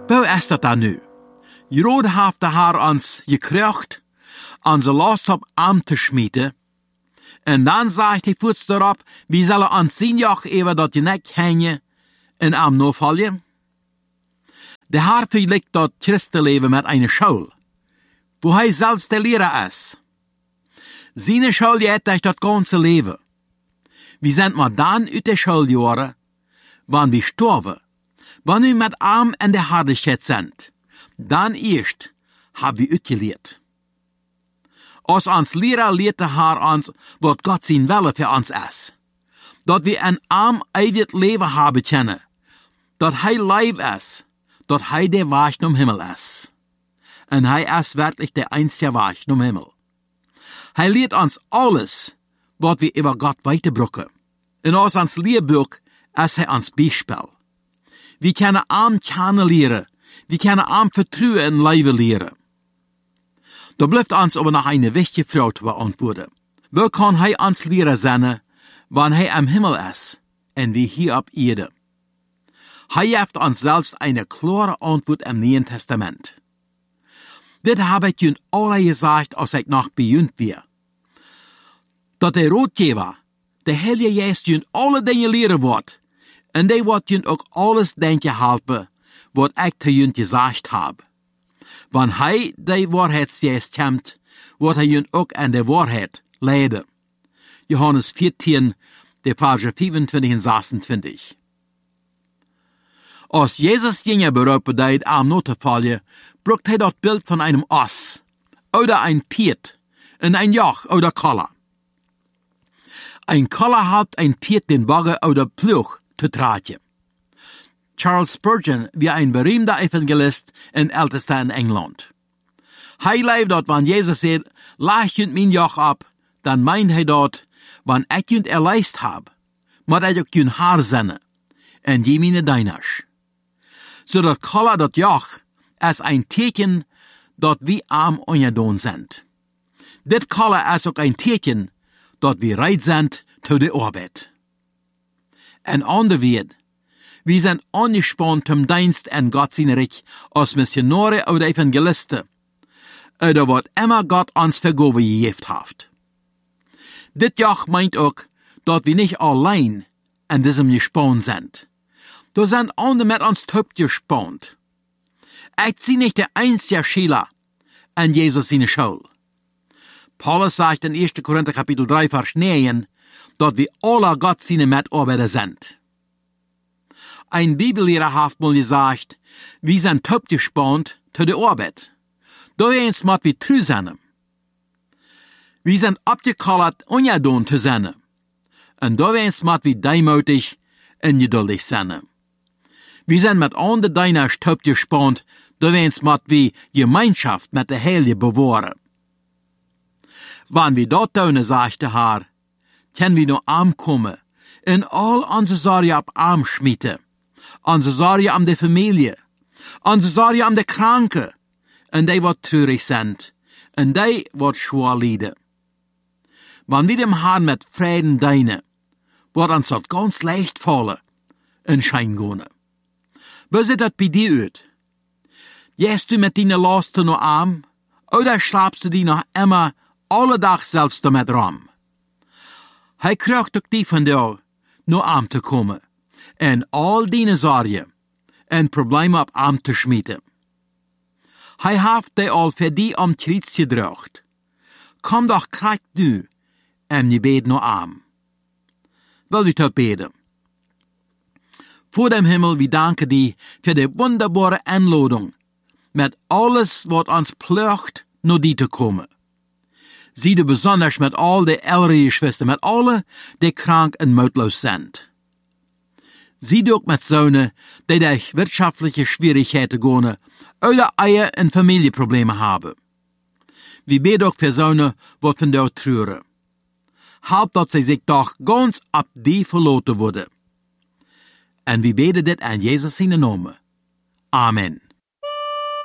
Waar is dat dan nu? Jeroen heeft de Heer ons gekreugd, onze last op arm te schmieden. En dan zegt hij voets erop, wie zullen ons zien joch even dat je nek hengen en arm novallen? De Heer vergelijkt dat Christenleven met een school, wo hij zelfs de leraar is. Zijn school jet dat ganze leven. We zijn maar dan uit de schooljaren, wanneer we sterven, wanneer we met arm en de herrlichheid zijn. Dan eerst hebben we uitgeleerd. Als ons leraar leert de Heer ons wat God zijn wille voor ons is. Dat we een arm eeuwig leven hebben kennen. Dat hij leven is. Dat hij de weg naar hemel is. En hij is werkelijk de einzige weg naar hemel. Hij leert ons alles wat we over God weiterbroeken. En als ons leerboek is hij ons bijspel. We kunnen arm kennen leren. We kunnen arm vertrouwen en leven leren. Da blijft ons aber nog een wichtige vraag te beantwoorden. Waar kan hij ons leren zijn, wanneer hij am hemel is en we hier op aarde? Hij heeft ons zelfs een klare antwoord im Nieuwe Testament. Dit heb ik jullie alle gezegd als ik nog bij jullie weer. Dat de roodgever, de Heilige Geest jullie alle dingen leren wordt, en die wordt jullie ook alles denken helpen, wat ik te jullie gezegd heb. Wanneer hij de waarheidsgeest komt, wordt hij jullie ook aan de waarheid leiden. Johannes 14, de versen 25 en 26. Als Jezus dingen beroepen deed om not te vallen, brukt hij dat beeld van een os, oder een piet, en een joch oder koller. Een koller helpt een piet den bagger oder ploeg te dragen. Charles Spurgeon was een beroemde evangelist in Älteste in Engeland. Hij leefde dat wanneer Jezus zei, leg je mijn joch op, dan meent hij dat, wanneer ik je erleist heb, maar ik ook je haar zenne, en je mijn dieners. Zodat koller dat joch is een teken dat we arm ongedaan zijn. Dit koller is ook een teken dat we rijdt zijn tot de arbeid. En ander woord, we zijn ongespannen om dienst en God zijn rijk als missionaren of evangelisten, oder wat immer God ons vergoven gegeven heeft. Dit joch meint ook dat we niet alleen in diesem gespannen zijn. Er zijn anderen met ons top gespannt. Ik zie niet de einzige Schüler en Jezus zijn school. Paulus zegt in 1. Korinther kapitel 3 vers 9, dat we alle God zijn medarbeiter zijn. Een Bibellehrer heeft mal gezegd, we zijn top gespannt tot de arbeid. Daar eens moet we trouw zijn. We zijn opgekallerd ongedaan te zijn. En daar eens moet we deemoedig en geduldig zijn. We zijn met andere dieners top gespannt, daar eens moet we gemeenschap met de Heilige bewaren. Wanneer we dat doen, zegt de Heer, kunnen we naar arm komen en al onze zorgen op arm schmieten. Onze zorgen om de familie, onze zorgen om de kranken, en die wat treurig zijn, en die wat zwaar lijden. Wanneer we dem Heer met vrede dienen, wordt ons dat ganz leicht vallen en schijn gaan. Hoe ziet dat bij die uit? Jest u met die lasten naar arm, oder slaapst u die nog immer alle dag zelfs met ram? Hij krijgt ook die van jou naar arm te komen, en al die zorgen en problemen op arm te schmieten. Hij heeft die al voor die om kriets gedraagd. Kom doch krijgt nu en je beet naar arm. Wil u tot beden? Voor dem Himmel, we danken die voor de wonderbare aanlooding, met alles wat ons pleegt naar die te komen. Zie de besonders met al de oudere geschwisteren, met alle die krank en moedloos zijn. Zie ook met zonen die durch wirtschaftliche Schwierigkeiten gaan, oder eigen en familieproblemen hebben. We bidden ook voor zonen wat van jou treuren. Help dat zij zich toch ganz op die verloten worden. En we bidden dit aan Jezus in de naam. Amen.